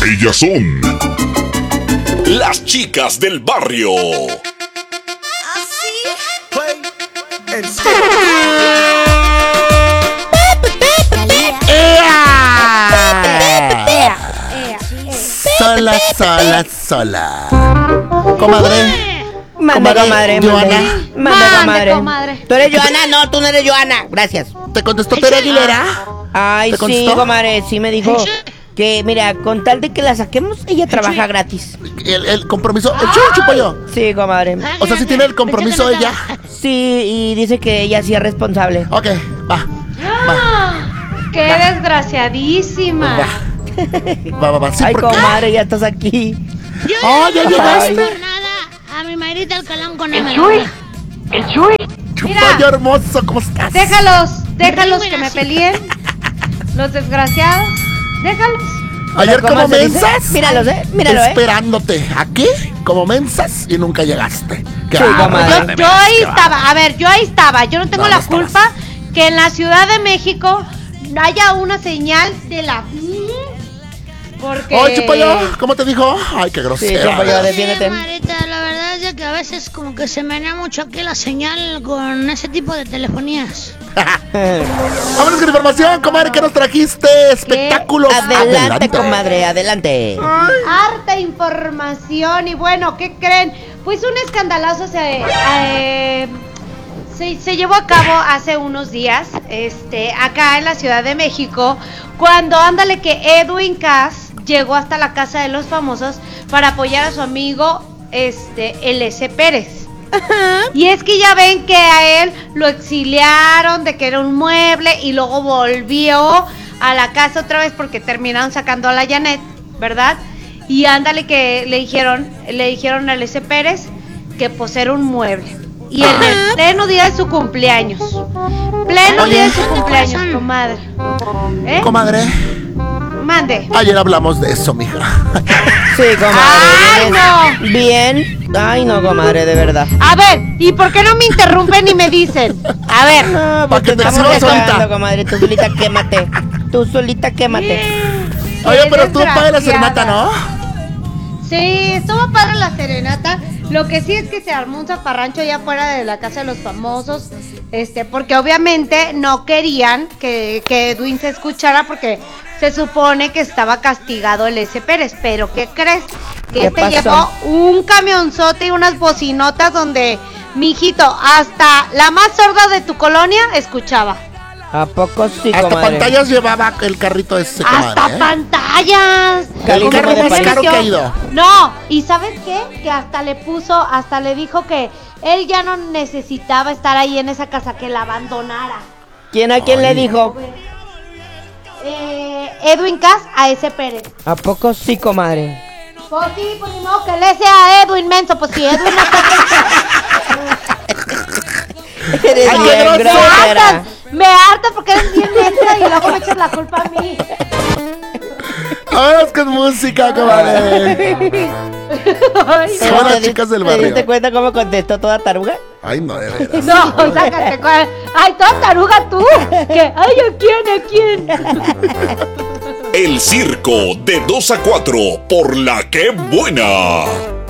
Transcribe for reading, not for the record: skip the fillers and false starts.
Ellas son las chicas del barrio. Sola. Comadre. Mande, Joana. comadre. ¿Tú eres Joana? No, tú no eres Joana. Gracias. ¿Te contestó Tere Aguilera? Ay, ¿Te sí, contestó? comadre, sí me dijo que, mira, con tal de que la saquemos, ella trabaja gratis. El compromiso. El chupollo. Sí, comadre. O sea, si tiene el compromiso ella. Sí, y dice que ella sí es responsable. Ok, va. ¡Qué desgraciadísima! Va. Sí, Ay, ¿por qué? comadre, ya estás aquí. ¡Oh, ya llegaste! Nada, a mi Mayrita Alcalán con él. Chupollo hermoso, ¿cómo estás? Déjalos que me peleen. Los desgraciados. Déjalos. Ayer ¿Cómo como se dice? mensas. Míralo, míralo, Esperándote. ¿Aquí? Como mensas y nunca llegaste. Qué Sí, bárbaro. comadre. Yo ahí estaba. A ver, yo ahí estaba. Yo no tengo No, la no estabas. culpa que en la Ciudad de México haya una señal de la... Porque... ¡Oh, Chupollo! ¿Cómo te dijo? ¡Ay, qué Sí, grosero! Chupollo, defiéndete. Marita, la verdad es que a veces como que se menea mucho aquí la señal con ese tipo de telefonías. Vámonos con información, comadre, ¿qué nos trajiste? Espectáculos. Adelante, comadre, adelante. Harta información. Y bueno, ¿qué creen? Pues un escandalazo se llevó a cabo hace unos días, acá en la Ciudad de México, cuando ándale que Edwin Cass llegó hasta la casa de los famosos para apoyar a su amigo, el S. Pérez. Y es que ya ven que a él lo exiliaron de que era un mueble y luego volvió a la casa otra vez porque terminaron sacando a la Janet, ¿verdad? Y ándale que le dijeron al S. Pérez que pues era un mueble. Y en el pleno día de su cumpleaños. Día de su cumpleaños, comadre. Comadre, Mande. ayer hablamos de eso, mija. Sí, comadre. ¡Ay, no! Bien. Ay, no, comadre, de verdad. A ver, ¿y por qué no me interrumpen y me dicen? A ver. No, Pa' que te estamos subas dejando, ahorita. comadre. Tú solita quémate. Tú solita quémate. Oye, Qué pero estuvo padre la desgraciada. serenata, ¿no? Sí, estuvo padre la serenata. Lo que sí es que se armó un zafarrancho allá afuera de la casa de los famosos, porque obviamente no querían que Edwin se escuchara porque se supone que estaba castigado el S. Pérez. Pero ¿qué crees? Que ¿Qué pasó? llevó un camionzote y unas bocinotas donde, mijito, hasta la más sorda de tu colonia escuchaba. ¿A poco sí, Hasta comadre? pantallas llevaba el carrito ese, comadre. ¡Hasta pantallas! El Como carro de más caro que pareció- ha ido. No, ¿y sabes qué? Que hasta le dijo que él ya no necesitaba estar ahí en esa casa, que la abandonara. ¿Quién a quién le dijo? Edwin Cass a ese Pérez. ¿A poco sí, comadre? Pues sí, pues ni modo que le sea a Edwin menso, pues si Edwin no está... Eres Ay, qué bien grosera. grosera. Me hartas porque eres bien mensa y luego me echas la culpa a mí. Vámonos con música, comadre. Ay, Son las chicas del ¿Te diste barrio. cuenta cómo contestó toda taruga? Ay, no, de veras. no, sácate. Ay, toda taruga tú. Que, ay, ¿a quién? El circo de 2 a 4 por La Que Buena.